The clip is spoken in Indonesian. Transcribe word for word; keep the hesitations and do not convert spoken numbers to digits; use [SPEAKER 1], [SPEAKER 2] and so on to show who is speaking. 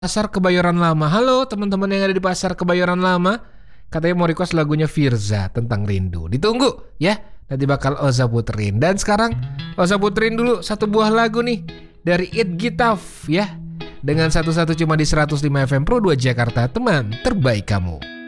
[SPEAKER 1] Pasar Kebayoran Lama. Halo teman-teman yang ada di Pasar Kebayoran Lama. Katanya mau request lagunya Firza tentang rindu. Ditunggu ya. Nanti bakal Oza puterin. Dan sekarang Oza puterin dulu satu buah lagu nih dari It Gitaf ya. Dengan satu-satu cuma di seratus lima F M Pro dua Jakarta, teman terbaik kamu.